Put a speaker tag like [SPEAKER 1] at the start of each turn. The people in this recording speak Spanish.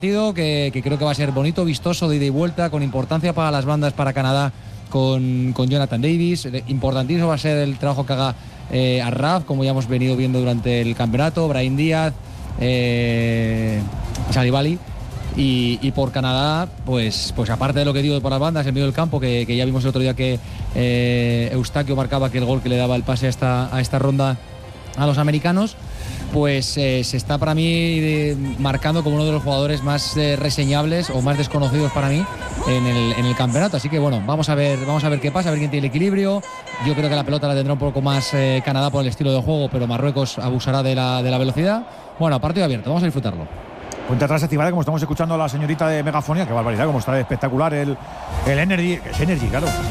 [SPEAKER 1] que creo que va a ser bonito, vistoso, de ida y vuelta, con importancia para las bandas, para Canadá, con Jonathan Davis. Importantísimo va a ser el trabajo que haga Arraf, como ya hemos venido viendo durante el campeonato, Brahim Díaz, Salibali. Y por Canadá, pues aparte de lo que digo por las bandas, en medio del campo, que ya vimos el otro día que Eustaquio marcaba aquel gol que le daba el pase a esta ronda a los americanos, pues se está para mí marcando como uno de los jugadores más reseñables o más desconocidos para mí en el campeonato. Así que bueno, vamos a ver qué pasa, a ver quién tiene el equilibrio. Yo creo que la pelota la tendrá un poco más Canadá por el estilo de juego, pero Marruecos abusará de la velocidad. Bueno, partido abierto, vamos a disfrutarlo.
[SPEAKER 2] Cuenta atrás activada, como estamos escuchando a la señorita de Megafonía. Qué barbaridad, como está espectacular el Energy. Es Energy, claro.